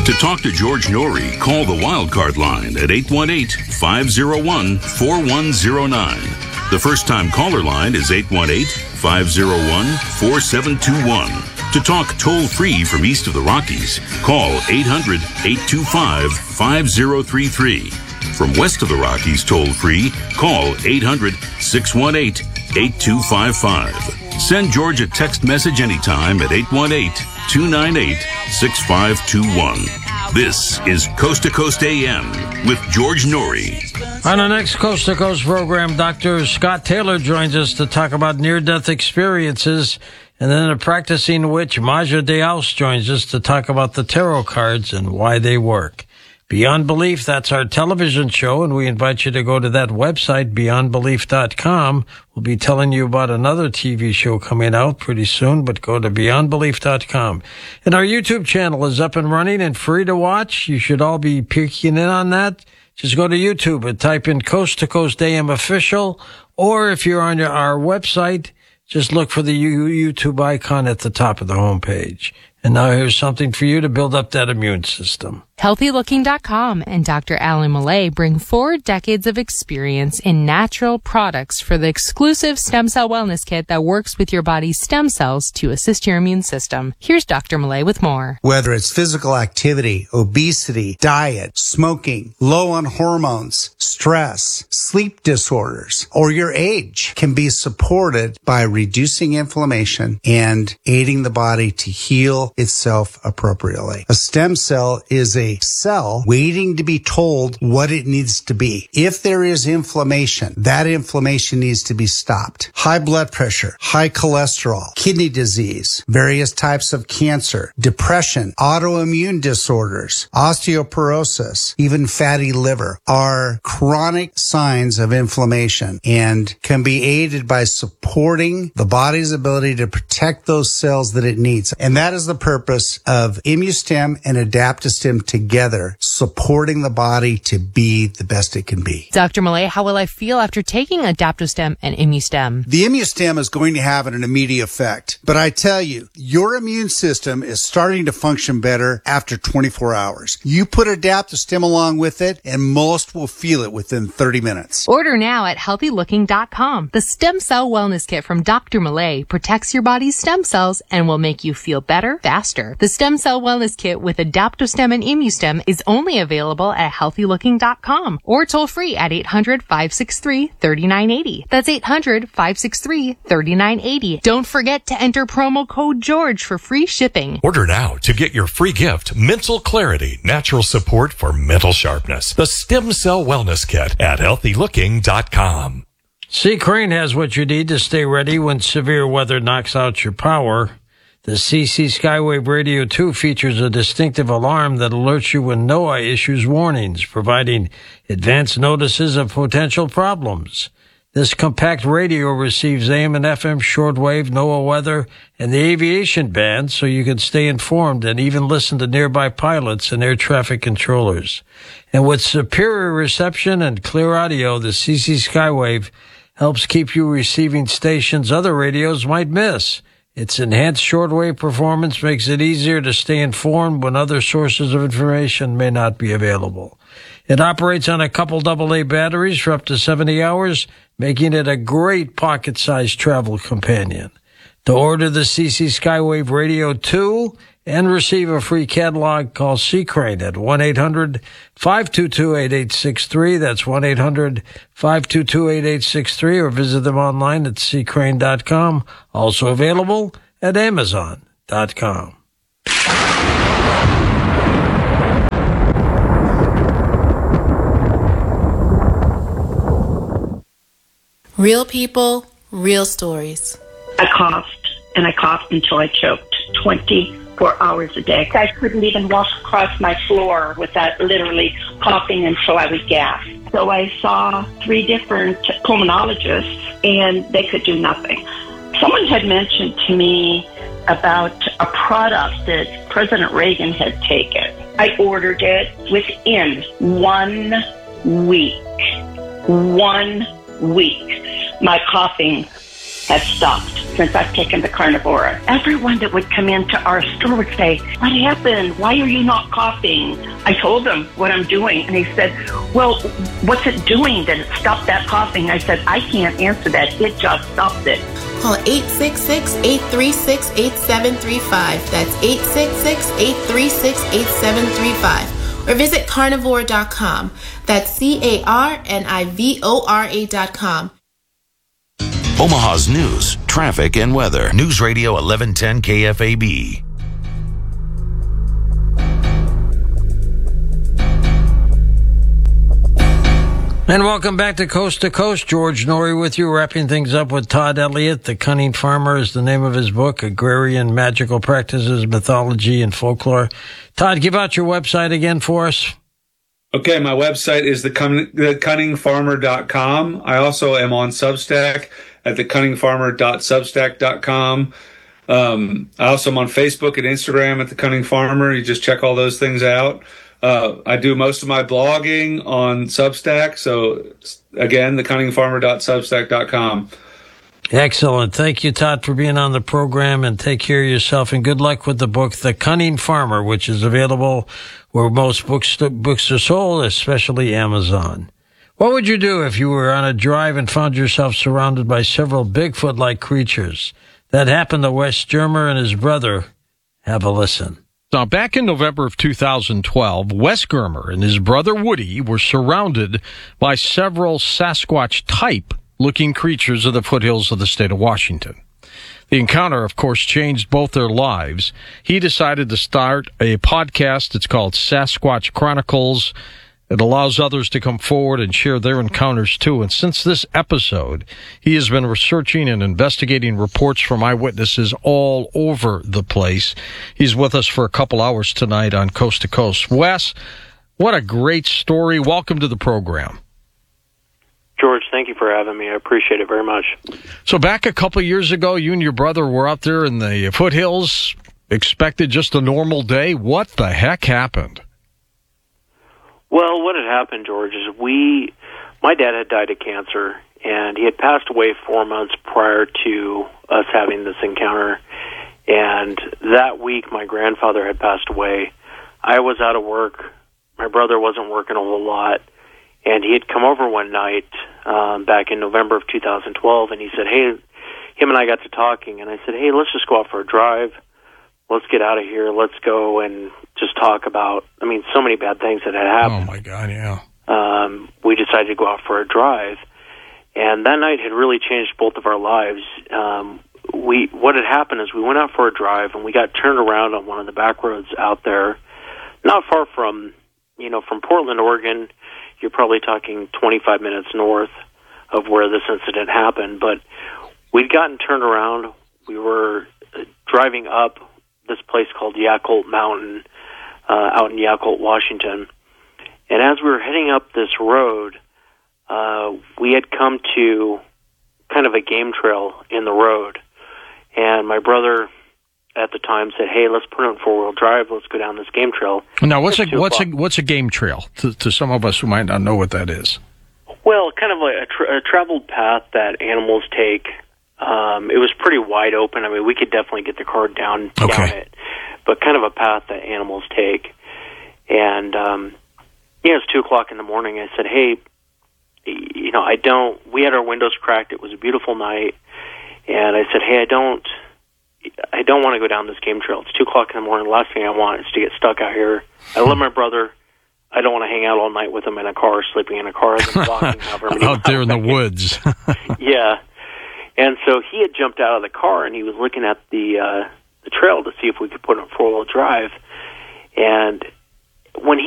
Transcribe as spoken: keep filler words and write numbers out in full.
To talk to George Norrie, call the Wildcard line at eight one eight, five oh one, four one oh nine. The first-time caller line is eight one eight, five oh one, four seven two one. To talk toll-free from east of the Rockies, call eight hundred, eight two five, five oh three three. From west of the Rockies toll-free, call eight hundred, six one eight, eight two five five. Send George a text message anytime at eight one eight, two nine eight, six five two one. This is Coast to Coast A M with George Norrie. On the next Coast to Coast program, Doctor Scott Taylor joins us to talk about near-death experiences. And then a practicing witch, Maja Deaus, joins us to talk about the tarot cards and why they work. Beyond Belief, that's our television show, and we invite you to go to that website, beyond belief dot com. We'll be telling you about another T V show coming out pretty soon, but go to beyond belief dot com. And our YouTube channel is up and running and free to watch. You should all be peeking in on that. Just go to YouTube and type in Coast to Coast A M Official, or if you're on your, our website, just look for the YouTube icon at the top of the homepage. And now here's something for you to build up that immune system. healthy looking dot com and Doctor Alan Millay bring four decades of experience in natural products for the exclusive stem cell wellness kit that works with your body's stem cells to assist your immune system. Here's Doctor Millay with more. Whether it's physical activity, obesity, diet, smoking, low on hormones, stress, sleep disorders, or your age can be supported by reducing inflammation and aiding the body to heal itself appropriately. A stem cell is a cell waiting to be told what it needs to be. If there is inflammation, that inflammation needs to be stopped. High blood pressure, high cholesterol, kidney disease, various types of cancer, depression, autoimmune disorders, osteoporosis, even fatty liver are chronic signs of inflammation and can be aided by supporting the body's ability to protect those cells that it needs. And that is the purpose of ImmuStem and AdaptoStem together, supporting the body to be the best it can be. Doctor Millay, how will I feel after taking AdaptoStem and ImmuStem? The ImmuStem is going to have an immediate effect, but I tell you, your immune system is starting to function better after twenty-four hours. You put AdaptoStem along with it, and most will feel it within thirty minutes. Order now at healthy looking dot com. The Stem Cell Wellness Kit from Doctor Millay protects your body's stem cells and will make you feel better faster. The Stem Cell Wellness Kit with AdaptoStem and ImmuStem is only available at healthy looking dot com or toll free at eight hundred, five six three, three nine eight zero. That's eight hundred, five six three, three nine eight zero. Don't forget to enter promo code George for free shipping. Order now to get your free gift, Mental Clarity, Natural Support for Mental Sharpness. The Stem Cell Wellness Kit at healthy looking dot com. C. Crane has what you need to stay ready when severe weather knocks out your power. The C C Skywave Radio two features a distinctive alarm that alerts you when NOAA issues warnings, providing advance notices of potential problems. This compact radio receives A M and F M shortwave, NOAA weather, and the aviation band so you can stay informed and even listen to nearby pilots and air traffic controllers. And with superior reception and clear audio, the C C Skywave helps keep you receiving stations other radios might miss. Its enhanced shortwave performance makes it easier to stay informed when other sources of information may not be available. It operates on a couple double A batteries for up to seventy hours, making it a great pocket-sized travel companion. To order the C C Skywave Radio two and receive a free catalog, call C. Crane at one eight hundred, five two two, eight eight six three. That's one eight hundred, five two two, eight eight six three, or visit them online at c crane dot com. Also available at amazon dot com. Real people, real stories. I coughed, and I coughed until I choked twenty-four hours a day. I couldn't even walk across my floor without literally coughing until I would gasp. So I saw three different pulmonologists, and they could do nothing. Someone had mentioned to me about a product that President Reagan had taken. I ordered it within one week. One week. My coughing has stopped since I've taken the Carnivora. Everyone that would come into our store would say, what happened? Why are you not coughing? I told them what I'm doing, and he said, well, what's it doing that it stopped that coughing? I said, I can't answer that. It just stopped it. Call eight six six, eight three six, eight seven three five. That's eight six six, eight three six, eight seven three five. Or visit carnivore dot com. That's C A R N I V O R A dot com. Omaha's news, traffic, and weather. News Radio eleven ten K F A B. And welcome back to Coast to Coast. George Noory with you, wrapping things up with Todd Elliott. The Cunning Farmer is the name of his book, Agrarian Magical Practices, Mythology, and Folklore. Todd, give out your website again for us. Okay, my website is the cunning farmer dot com. I also am on Substack at the cunning farmer dot substack dot com. Um, I also am on Facebook and Instagram at The Cunning Farmer. You just check all those things out. Uh, I do most of my blogging on Substack. So again, the cunning farmer dot substack dot com. Excellent. Thank you, Todd, for being on the program, and take care of yourself, and good luck with the book, The Cunning Farmer, which is available where most books, books are sold, especially Amazon. What would you do if you were on a drive and found yourself surrounded by several Bigfoot-like creatures? That happened to Wes Germer and his brother. Have a listen. Now, back in November of two thousand twelve, Wes Germer and his brother Woody were surrounded by several Sasquatch-type looking creatures of the foothills of the state of Washington. The encounter, of course, changed both their lives. He decided to start a podcast. It's called Sasquatch Chronicles. It allows others to come forward and share their encounters, too. And since this episode, he has been researching and investigating reports from eyewitnesses all over the place. He's with us for a couple hours tonight on Coast to Coast. Wes, what a great story. Welcome to the program. George, thank you for having me. I appreciate it very much. So back a couple of years ago, you and your brother were out there in the foothills, expected just a normal day. What the heck happened? Well, what had happened, George, is we, my dad had died of cancer, and he had passed away four months prior to us having this encounter. And that week, my grandfather had passed away. I was out of work. My brother wasn't working a whole lot. And he had come over one night um, back in November of two thousand twelve, and he said, hey, him and I got to talking, and I said, hey, let's just go out for a drive. Let's get out of here. Let's go and just talk about, I mean, so many bad things that had happened. Oh, my God, yeah. Um, we decided to go out for a drive, and that night had really changed both of our lives. Um, we what had happened is we went out for a drive, and we got turned around on one of the back roads out there, not far from, you know, from Portland, Oregon. You're probably talking twenty-five minutes north of where this incident happened. But we'd gotten turned around. We were driving up this place called Yakult Mountain uh, out in Yakult, Washington. And as we were heading up this road, uh, we had come to kind of a game trail in the road. And my brother at the time said, hey, let's put it in four-wheel drive. Let's go down this game trail. Now, what's a what's a what's a game trail to, to some of us who might not know what that is? Well, kind of like a, tra- a traveled path that animals take. Um, it was pretty wide open. I mean, we could definitely get the car down, okay. down it, but kind of a path that animals take. And um, yeah, it was two o'clock in the morning. I said, hey, you know, I don't. We had our windows cracked. It was a beautiful night, and I said, hey, I don't. I don't want to go down this game trail. It's two o'clock in the morning. The last thing I want is to get stuck out here. I love my brother. I don't want to hang out all night with him in a car, sleeping in a car, and walking however many out there in the woods. Yeah. And so he had jumped out of the car, and he was looking at the uh, the trail to see if we could put it in four-wheel drive. And when he